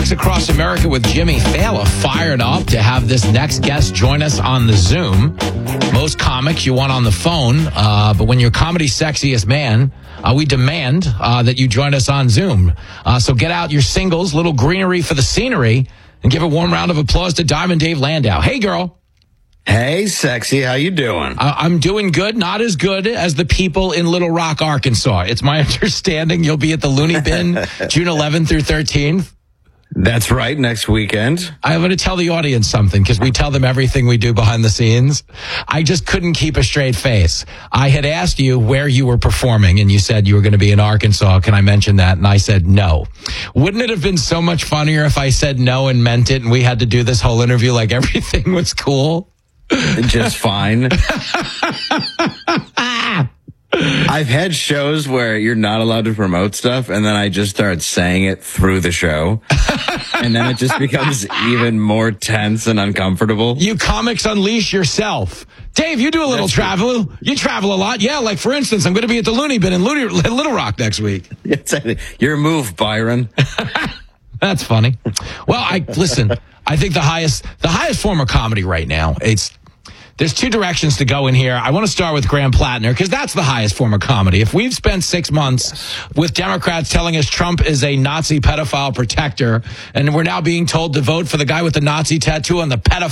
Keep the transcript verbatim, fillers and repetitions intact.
Comics Across America with Jimmy Fallon fired up to have this next guest join us on the Zoom. Most comics you want on the phone, uh, but when you're comedy's sexiest man, uh, we demand uh, that you join us on Zoom. Uh, so get out your singles, little greenery for the scenery, and give a warm round of applause to Diamond Dave Landau. Hey, girl. Hey, sexy. How you doing? Uh, I'm doing good. Not as good as the people in Little Rock, Arkansas. It's my understanding you'll be at the Looney Bin June eleventh through thirteenth. That's right. Next weekend. I'm going to tell the audience something because we tell them everything we do behind the scenes. I just couldn't keep a straight face. I had asked you where you were performing and you said you were going to be in Arkansas. Can I mention that? And I said no. Wouldn't it have been so much funnier if I said no and meant it and we had to do this whole interview like everything was cool? Just fine. I've had shows where you're not allowed to promote stuff, and then I just start saying it through the show, and then it just becomes even more tense and uncomfortable. You comics unleash yourself. Dave, you do a little That's travel. True. You travel a lot. Yeah, like, for instance, I'm going to be at the Looney Bin in Little Rock next week. It's a, your move, Byron. That's funny. Well, I listen, I think the highest the highest form of comedy right now, it's there's two directions to go in here. I want to start with Graham Plattner because that's the highest form of comedy. If we've spent six months yes. with Democrats telling us Trump is a Nazi pedophile protector, and we're now being told to vote for the guy with the Nazi tattoo on the pedophile